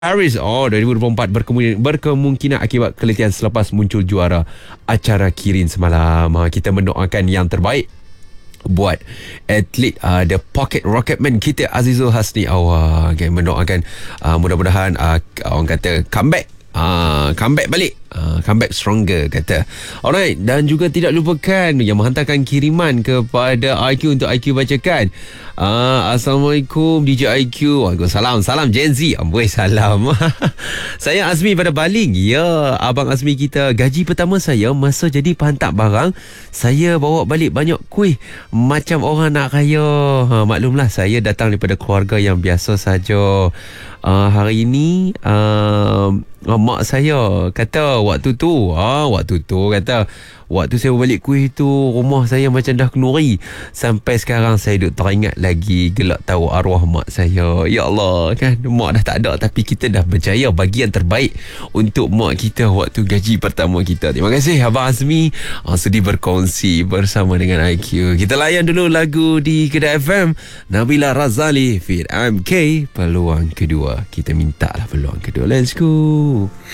Paris 2024 berkemungkinan akibat keletihan selepas muncul juara acara Kirin semalam. Kita mendoakan yang terbaik buat atlet the pocket rocketman kita Azizul Hasni Awang. Okay, mendoakan mudah-mudahan orang kata comeback balik, comeback stronger kata. Alright, dan juga tidak lupakan yang menghantarkan kiriman kepada IQ untuk IQ bacakan. Assalamualaikum DJ IQ. Waalaikumsalam. Salam Gen Z. Amboi salam. Saya Azmi pada Baling. Ya, abang Azmi kita. Gaji pertama saya masa jadi penghantar barang, saya bawa balik banyak kuih macam orang nak kaya. Maklumlah saya datang daripada keluarga yang biasa saja. Hari ini mak saya kata waktu tu kata waktu saya balik kuih tu rumah saya macam dah kenuri. Sampai sekarang saya duk teringat lagi gelak tahu arwah mak saya. Ya Allah, kan mak dah tak ada tapi kita dah berjaya bagi yang terbaik untuk mak kita waktu gaji pertama kita. Terima kasih Abang Azmi sudi berkongsi bersama dengan IQ. Kita layan dulu lagu di Kedah FM. Nabila Razali Fit MK. Peluang kedua. Kita minta lah peluang kedua. Let's go.